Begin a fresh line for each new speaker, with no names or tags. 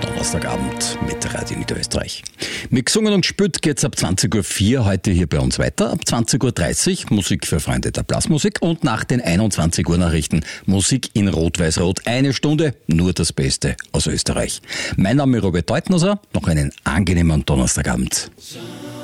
Donnerstagabend mit Radio Niederösterreich. Mit Gesungen und Gespielt geht's ab 20.04 Uhr heute hier bei uns weiter. Ab 20.30 Uhr Musik für Freunde der Blasmusik und nach den 21 Uhr Nachrichten Musik in Rot-Weiß-Rot. Eine Stunde, nur das Beste aus Österreich. Mein Name ist Robert Deutnoser. Noch einen angenehmen Donnerstagabend.